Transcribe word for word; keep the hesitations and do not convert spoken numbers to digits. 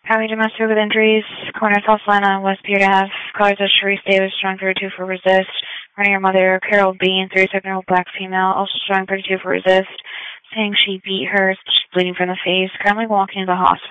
Having domestic with injuries, Corner South Atlanta, West Pier Ave. Callers of Sharice Davis, strong thirty-two for resist. Running her mother, Carol Bean, thirty-seven-year-old black female, also strong thirty-two for resist. Saying she beat her, she's bleeding from the face. Currently walking to the hospital.